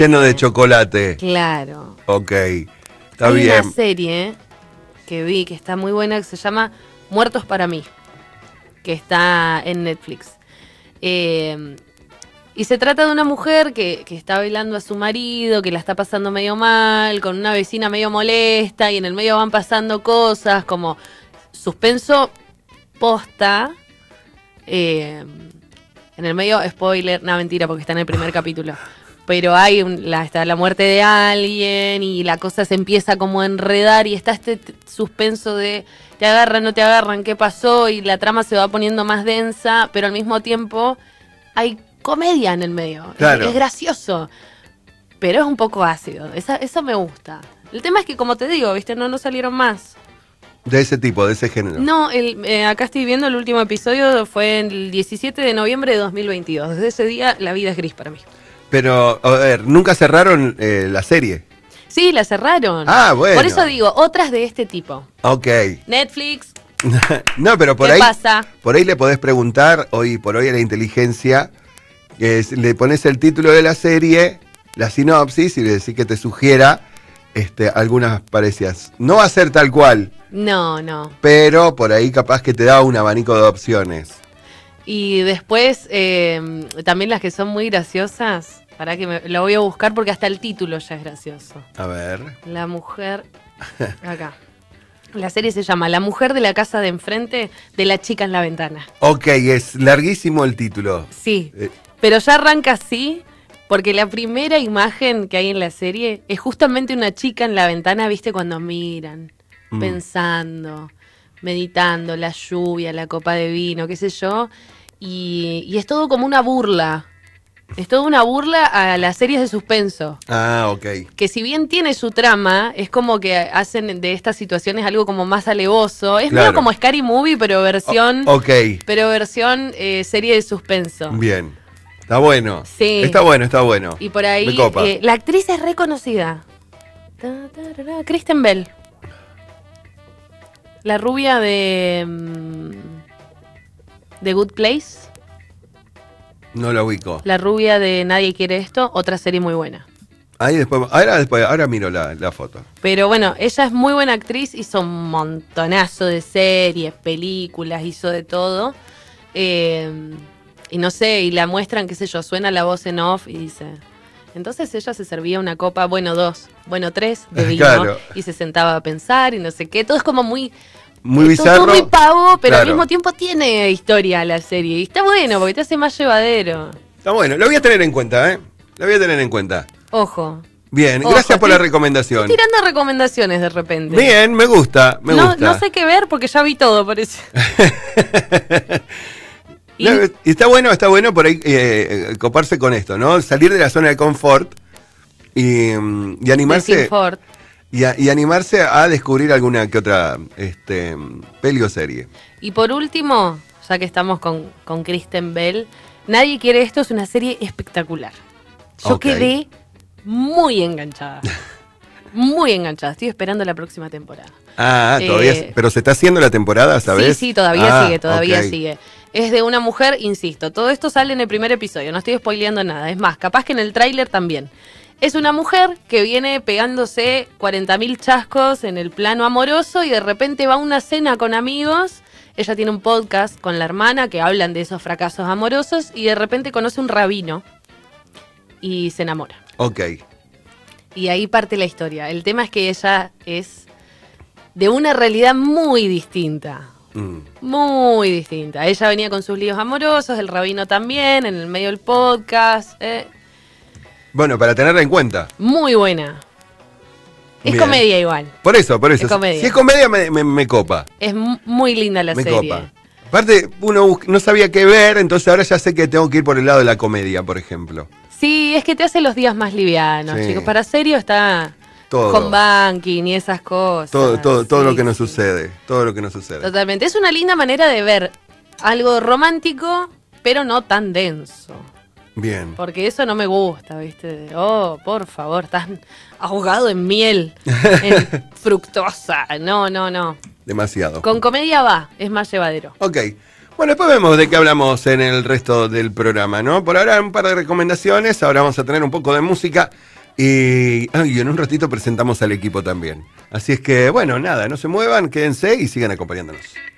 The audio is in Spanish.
Lleno de chocolate. Claro. Ok, está Hay bien. una serie que vi que está muy buena que se llama Muertos para mí, que está en Netflix. Y se trata de una mujer que está bailando a su marido, que la está pasando medio mal, con una vecina medio molesta, y en el medio van pasando cosas como suspenso posta. En el medio, spoiler, no, mentira, porque está en el primer capítulo. Pero hay está la muerte de alguien y la cosa se empieza como a enredar y está este suspenso de te agarran, no te agarran, qué pasó, y la trama se va poniendo más densa, pero al mismo tiempo hay comedia en el medio. Claro. Es gracioso, pero es un poco ácido. Eso me gusta. El tema es que, como te digo, ¿viste? No salieron más. De ese tipo, de ese género. No, acá estoy viendo el último episodio, fue el 17 de noviembre de 2022. Desde ese día la vida es gris para mí. Pero, a ver, nunca cerraron la serie. Sí, la cerraron. Ah, bueno. Por eso digo, otras de este tipo. Ok. Netflix. No, pero por ¿Qué ahí. pasa? Por ahí le podés preguntar hoy por hoy a la inteligencia, le pones el título de la serie, la sinopsis, y le decís que te sugiera algunas parecidas. No va a ser tal cual. No. Pero por ahí capaz que te da un abanico de opciones. Y después, también las que son muy graciosas. Para que lo voy a buscar porque hasta el título ya es gracioso. A ver. La mujer. Acá. La serie se llama La mujer de la casa de enfrente de la chica en la ventana. Ok, es larguísimo el título. Sí, pero ya arranca así porque la primera imagen que hay en la serie es justamente una chica en la ventana, ¿viste? Cuando miran, pensando, meditando, la lluvia, la copa de vino, qué sé yo. Y es todo como una burla. Es toda una burla a las series de suspenso. Ah, ok. Que si bien tiene su trama, es como que hacen de estas situaciones algo como más alevoso. Es Claro. medio como Scary Movie, pero versión... Ok, Pero versión serie de suspenso. bien. Está bueno. Sí. Está bueno. Y por ahí Me copa. la actriz es reconocida. Kristen Bell. La rubia de The Good Place. No lo ubico. La rubia de Nadie quiere esto. Otra serie muy buena. Ahí ahora miro la foto. Pero bueno, ella es muy buena actriz. Hizo un montonazo de series, películas, hizo de todo. Y no sé, y la muestran, qué sé yo, suena la voz en off y dice... Entonces ella se servía una copa, tres de vino. Claro. Y se sentaba a pensar y no sé qué. Todo es como muy bizarro. Todo muy pavo, pero Claro. al mismo tiempo tiene historia la serie. Y está bueno porque te hace más llevadero. Está bueno, lo voy a tener en cuenta, ¿eh? Lo voy a tener en cuenta. Ojo. Bien, Ojo, gracias por la estoy recomendación. tirando recomendaciones de repente. Bien, me gusta. No sé qué ver porque ya vi todo, parece. Y No, está bueno por ahí coparse con esto, ¿no? Salir de la zona de confort y animarse. de Ford. Y animarse a descubrir alguna que otra peli o serie. Y por último, ya que estamos con Kristen Bell, Nadie quiere esto, es una serie espectacular. Yo Ok. quedé muy enganchada. Muy enganchada. Estoy esperando la próxima temporada. Ah, todavía. Pero se está haciendo la temporada, ¿sabes? Sí, todavía sigue, ok. sigue. Es de una mujer, insisto, todo esto sale en el primer episodio, no estoy spoileando nada. Es más, capaz que en el tráiler también. Es una mujer que viene pegándose 40.000 chascos en el plano amoroso y de repente va a una cena con amigos. Ella tiene un podcast con la hermana que hablan de esos fracasos amorosos y de repente conoce un rabino y se enamora. Ok. Y ahí parte la historia. El tema es que ella es de una realidad muy distinta. Muy distinta. Ella venía con sus líos amorosos, el rabino también, en el medio del podcast. Bueno, para tenerla en cuenta. Muy buena. Es Bien. comedia igual. Por eso. Es comedia. Si es comedia, me copa. Es muy linda la Me serie. copa. Aparte, uno no sabía qué ver, entonces ahora ya sé que tengo que ir por el lado de la comedia, por ejemplo. Sí, es que te hace los días más livianos, Sí. chicos. Para serio está Todo. home banking y esas cosas. Todo Sí, lo que nos sí. sucede. Todo lo que nos sucede. Totalmente. Es una linda manera de ver algo romántico, pero no tan denso. Bien. Porque eso no me gusta, ¿viste? Oh, por favor, estás ahogado en miel, en fructosa. No. Demasiado. Con comedia va, es más llevadero. Ok. Bueno, después vemos de qué hablamos en el resto del programa, ¿no? Por ahora un par de recomendaciones, ahora vamos a tener un poco de música Y en un ratito presentamos al equipo también. Así es que, bueno, nada, no se muevan, quédense y sigan acompañándonos.